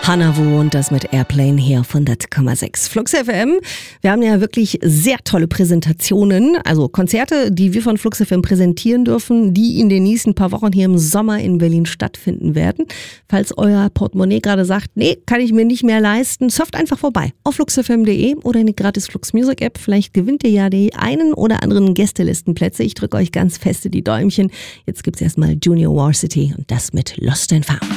Hanavu und das mit Airplane hier auf 100,6 Flux FM. Wir haben ja wirklich sehr tolle Präsentationen, also Konzerte, die wir von Flux FM präsentieren dürfen, die in den nächsten paar Wochen hier im Sommer in Berlin stattfinden werden. Falls euer Portemonnaie gerade sagt, nee, kann ich mir nicht mehr leisten, surft einfach vorbei auf fluxfm.de oder in die gratis Flux Music App. Vielleicht gewinnt ihr ja die einen oder anderen Gästelistenplätze. Ich drücke euch ganz feste die Däumchen. Jetzt gibt's erstmal Junior Varsity und das mit Lost and Found.